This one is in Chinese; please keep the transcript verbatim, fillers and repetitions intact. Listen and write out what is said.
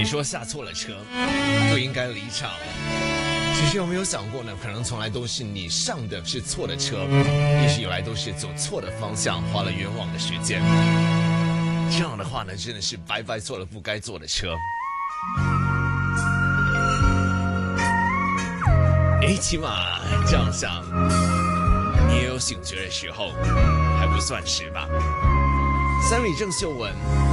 你说下错了车，不应该离场。其实有没有想过呢？可能从来都是你上的是错的车，一直以来都是走错的方向，花了冤枉的时间。这样的话呢，真的是白白坐了不该坐的车。诶，起码这样想，你也有醒觉的时候，还不算迟吧？三里郑秀文